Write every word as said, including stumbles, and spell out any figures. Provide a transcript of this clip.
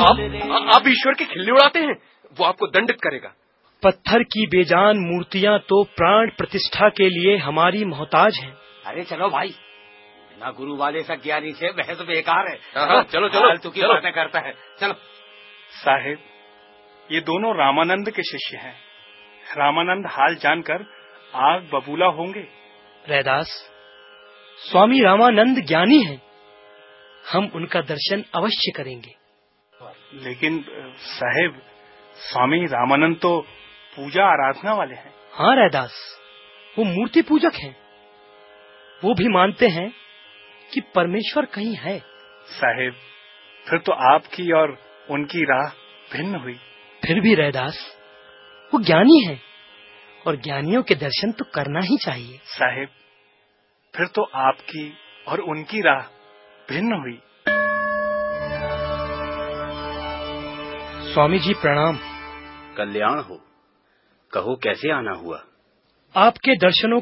आप आप ईश्वर के खिल्ली उड़ाते हैं, वो आपको दंडित करेगा। पत्थर की बेजान मूर्तियां तो प्राण प्रतिष्ठा के लिए हमारी मोहताज हैं। अरे चलो भाई, बिना गुरु वाले सा ज्ञानी से बहस बेकार है। चलो चलो चलो, तू की बातें करता है। चलो साहिब, ये दोनों रामानंद के शिष्य हैं। रामानंद हाल जानकर आग बबूला होंगे। रैदास, स्वामी रामानंद ज्ञानी हैं, हम उनका दर्शन अवश्य करेंगे। लेकिन साहिब, स्वामी रामानंद तो पूजा आराधना वाले हैं। हाँ रैदास, वो मूर्ति पूजक हैं। वो भी मानते हैं कि परमेश्वर कहीं है। साहिब, फिर तो आपकी और उनकी राह भिन्न हुई। फिर भी रैदास, वो ज्ञानी हैं और ज्ञानियों के दर्शन तो करना ही चाहिए। साहिब, फिर तो आपकी और उनकी राह भिन्न हुई। स्वामी जी प्रणाम। कल्याण हो। कहो कैसे आना हुआ? आपके दर्शनों